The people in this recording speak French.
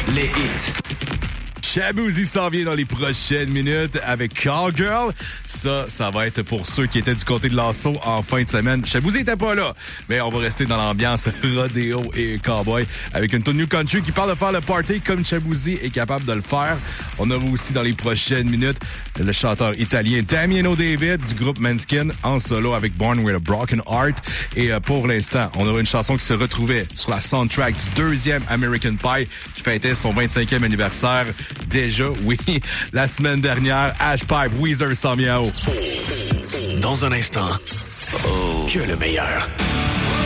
Les hits. Shaboozey s'en vient dans les prochaines minutes avec Cowgirl. Ça va être pour ceux qui étaient du côté de l'assaut en fin de semaine. Shaboozey était pas là, mais on va rester dans l'ambiance rodéo et cowboy avec une tune New Country qui parle de faire le party comme Shaboozey est capable de le faire. On aura aussi dans les prochaines minutes le chanteur italien Damiano David du groupe Måneskin en solo avec Born with a Broken Heart. Et pour l'instant, on aura une chanson qui se retrouvait sur la soundtrack du deuxième American Pie qui fêtait son 25e anniversaire. Déjà, oui, la semaine dernière, Ashpipe, Weezer, Sans Miao. Dans un instant, que le meilleur.